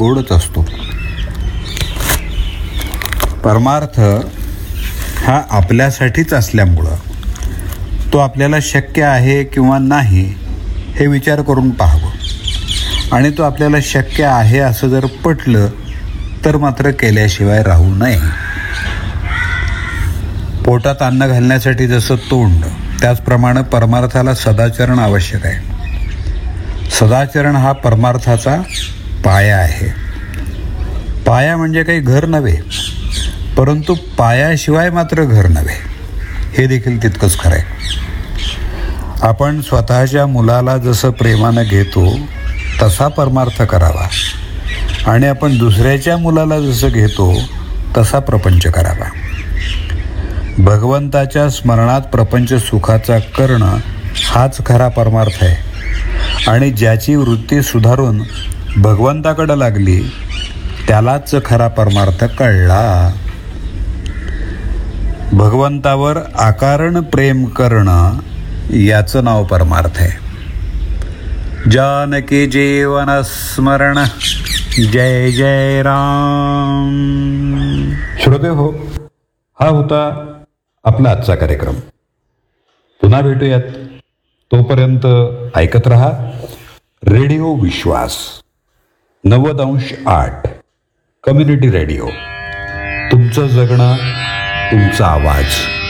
गोडच असतो. परमार्थ हा आपल्यासाठीच असल्यामुळं तो आपल्याला शक्य आहे किंवा नाही हे विचार करून पाहावं. आणि तो आपल्याला शक्य आहे असं जर पटलं तर मात्र केल्याशिवाय राहू नये. पोटात अन्न घालण्यासाठी जसं तोंड, त्याचप्रमाणे परमार्थाला सदाचरण आवश्यक आहे. सदाचरण हा परमार्थाचा पाया आहे. पाया म्हणजे काही घर नव्हे, परंतु पायाशिवाय मात्र घर नव्हे, हे देखील तितकंच खरं आहे. आपण स्वतःच्या मुलाला जसं प्रेमानं घेतो तसा परमार्थ करावा आणि आपण दुसऱ्याच्या मुलाला जसं घेतो तसा प्रपंच करावा. भगवंताच्या स्मरणात प्रपंच सुखाचा करणं हाच खरा परमार्थ आहे. आणि ज्याची वृत्ती सुधारून भगवंताकडे लागली त्यालाच खरा परमार्थ कळला. भगवंतावर आकारण प्रेम करणं याचं नाव परमार्थ आहे. जानकी जीवन स्मरण, जय जय राम. श्रोते हो, हा होता आपला आजचा कार्यक्रम. पुन्हा भेटूयात. तोपर्यंत ऐकत रहा रेडिओ विश्वास 90.8 कम्युनिटी रेडिओ. तुमचं जगणं, तुमचा आवाज.